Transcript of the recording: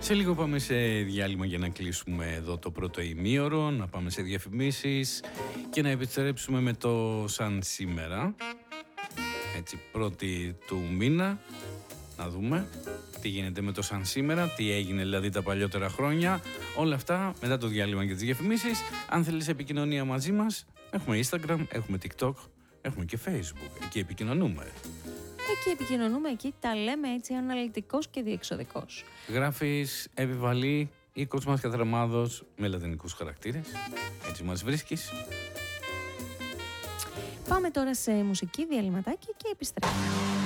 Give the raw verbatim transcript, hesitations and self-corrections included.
Σε λίγο πάμε σε διάλειμμα για να κλείσουμε εδώ το πρώτο ημίωρο, να πάμε σε διαφημίσεις και να επιστρέψουμε με το σαν σήμερα, έτσι πρώτη του μήνα, να δούμε τι γίνεται με το σαν σήμερα, τι έγινε δηλαδή τα παλιότερα χρόνια, όλα αυτά μετά το διάλειμμα και τις διαφημίσεις. Αν θέλεις επικοινωνία μαζί μας, έχουμε Instagram, έχουμε TikTok, έχουμε και Facebook, εκεί επικοινωνούμε. Εκεί επικοινωνούμε, εκεί τα λέμε έτσι αναλυτικός και διεξοδικός. Γράφεις επιβαλή ή Κοσμάς Κατραμάδος με λατινικούς χαρακτήρες, έτσι μας βρίσκεις. Πάμε τώρα σε μουσική διαλυματάκι και επιστρέφουμε.